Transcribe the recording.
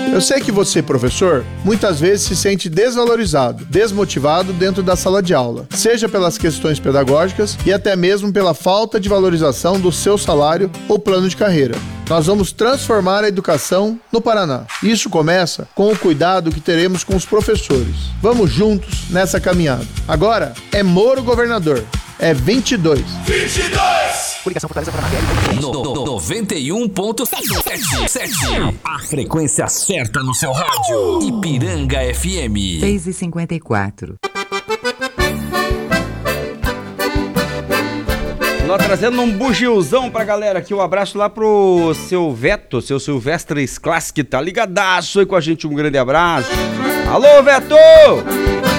Eu sei que você, professor, muitas vezes se sente desvalorizado, desmotivado dentro da sala de aula, seja pelas questões pedagógicas e até mesmo pela falta de valorização do seu salário ou plano de carreira. Nós vamos transformar a educação no Paraná. Isso começa com o cuidado que teremos com os professores. Vamos juntos nessa caminhada. Agora é Moro Governador. É 22. 22! Coligação Fortaleza Paraná. 91.7. A frequência certa no seu rádio. Ipiranga FM. 6h54. Nós trazendo um bugilzão pra galera aqui, um abraço lá pro seu Veto, seu Silvestres Classic, tá ligadaço aí com a gente, um grande abraço. Alô, Veto!